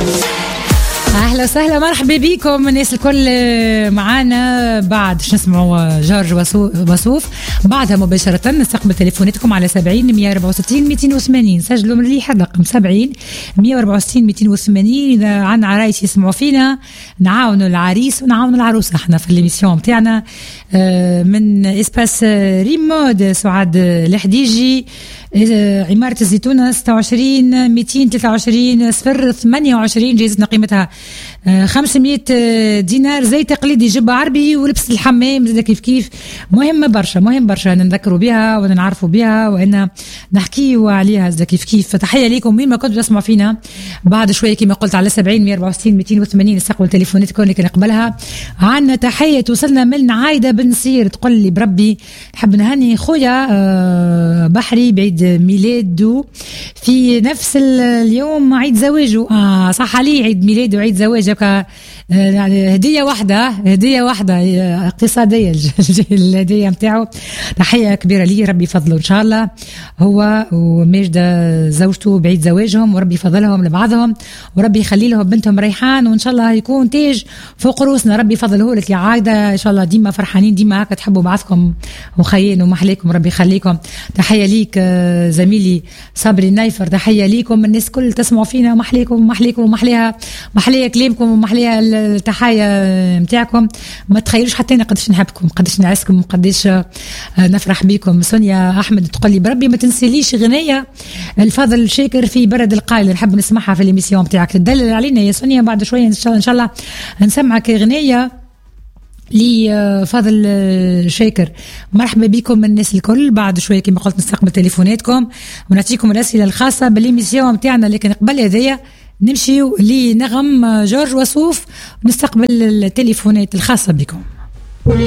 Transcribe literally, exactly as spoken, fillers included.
أهلا وسهلا مرحبا بكم الناس الكل معانا. بعد شو نسمعوا جورج وسوف، بعدها مباشرة نستقبل تليفوناتكم على سبعين مية أربعة وستين ميتين وثمانين. سجلوا مليح الرقم سبعين مية أربعة وستين ميتين وثمانين. إذا عنا عرايس يسمعوا فينا نعاونوا العريس ونعاونوا العروس. احنا في الإميسيون بتاعنا من إسباس ريمود سعاد الحديجي، عمارة الزيتونة ستة وعشرين ميتين ثلاثة وعشرين صفر ثمانية وعشرين. جائزتنا قيمتها خمسمية دينار. زي تقليدي جبة عربي ولبس الحمام زي كيف كيف. مهمة برشا مهم برشا نذكروا بها ونعرفوا بها وإن نحكيوا عليها زي كيف كيف. فتحية ليكم وين ما كنتوا تسمعوا فينا. بعد شوية كما قلت على سبعين مية أربعة وستين ميتين وثمانين نستقبل تليفوناتكم اللي نقبلها. عنا تحية توصلنا من عايدة بن سير تقول لي بربي نحب نهني خويا بحري بعيد ميلاده في نفس اليوم عيد زواجه. آه صح عليه عيد ميلاده وعيد زواجه يعني هدية واحدة هدية واحدة اقتصادية الهدية متاعه. تحية كبيرة لي ربي يفضله إن شاء الله هو وماجدة زوجته بعيد زواجهم وربي يفضلهم لبعضهم وربي يخلي لهم بنتهم ريحان وإن شاء الله يكون تاج فوق روسنا. ربي يفضله لك يا عايدة إن شاء الله ديما فرحانين ديما هكا تحبوا بعضكم وخيين ومحليكم ربي يخليكم. تحية ليك زميلي صبري النايفر. تحية ليكم الناس كل تسمعوا فينا محليكم ومحليكم ومحليها محليها كلامكم ومحليها التحية متاعكم. ما تخيلوش حتى أنا قديش نحبكم قديش نعسكم قديش نفرح بكم. سونيا أحمد تقول لي بربي ما تنسيليش غنية الفضل شاكر في برد القايل نحب نسمعها في الإميسيون بتاعك. تدلل علينا يا سونيا بعد شوية إن شاء الله إن شاء الله نسمعك غنية لي فضل شاكر. مرحبا بكم الناس الكل. بعد شوية كما قلت نستقبل تليفوناتكم ونعطيكم الأسئلة الخاصة بالإميسيون بتاعنا. لكن قبل هذيا نمشي لنغم جورج وسوف ونستقبل التليفونات الخاصة بكم.